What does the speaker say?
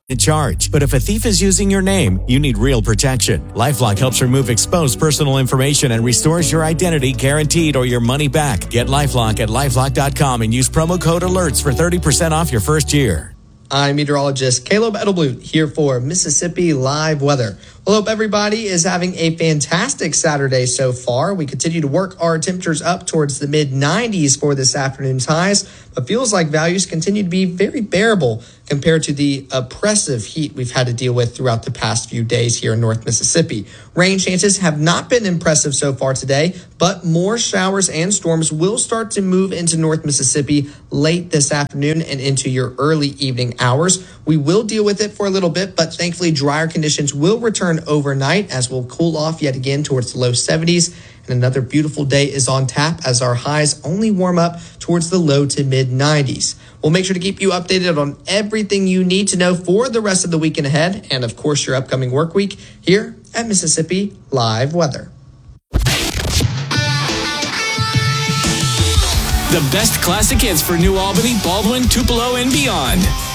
charge. But if a thief is using your name, you need real protection. LifeLock helps remove exposed personal information and restores your identity guaranteed or your money back. Get LifeLock at LifeLock.com and use promo code ALERTS for 30% off your first year. I'm meteorologist Caleb Edelblut here for Mississippi Live Weather. Well, hope everybody is having a fantastic Saturday so far. We continue to work our temperatures up towards the mid-90s for this afternoon's highs, but feels like values continue to be very bearable compared to the oppressive heat we've had to deal with throughout the past few days here in North Mississippi. Rain chances have not been impressive so far today, but more showers and storms will start to move into North Mississippi late this afternoon and into your early evening hours. We will deal with it for a little bit, but thankfully drier conditions will return overnight as we'll cool off yet again towards the low 70s. And another beautiful day is on tap as our highs only warm up towards the low to mid 90s. We'll make sure to keep you updated on everything you need to know for the rest of the weekend ahead and, of course, your upcoming work week here at Mississippi Live Weather. The best classic hits for New Albany, Baldwin, Tupelo, and beyond.